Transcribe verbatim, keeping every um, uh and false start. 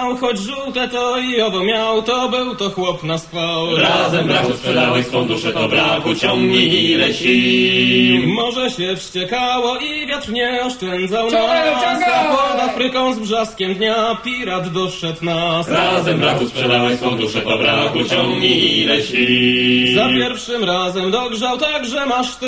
miał, choć żółte to i owo miał, to był to chłop na spał. Razem brachu sprzedałeś swą duszę, to brachu ciągnij ile sił. Morze się wściekało i wiatr nie oszczędzał Ciągaj, nas, ciągaj! a pod Afryką z brzaskiem dnia pirat doszedł nas. Razem brachu sprzedałeś swą duszę, to brachu ciągnij ile sił. Za pierwszym razem dogrzał tak, że masz ty